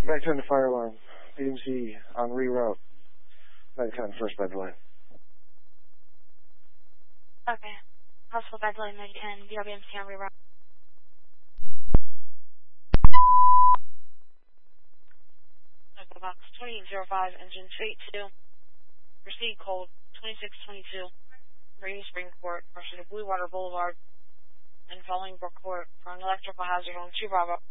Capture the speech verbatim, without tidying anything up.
Back ten to fire alarm. B M C on reroute. Back ten, first bed line. Okay. Hospital bed line nine ten, B R B M C on reroute. Echo Box twenty-eight oh five, engine two eighty-two. Proceed cold, twenty-six twenty-two. Rainy Spring Court, crossing to Blue Water Boulevard, and following Brook Court for an electrical hazard on two Bravo.